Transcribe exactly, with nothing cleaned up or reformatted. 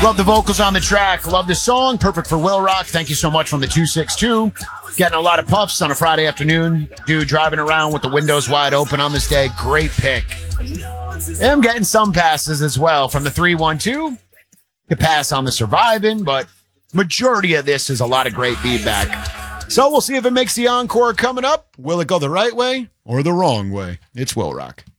Love the vocals on the track. Love the song. Perfect for Will Rock. Thank you so much from the two six two. Getting a lot of puffs on a Friday afternoon. Dude driving around with the windows wide open on this day. Great pick. I'm getting some passes as well from the three one two. To pass on the Surviving, but majority of this is a lot of great feedback. So we'll see if it makes the encore coming up. Will it go the right way or the wrong way? It's Will Rock.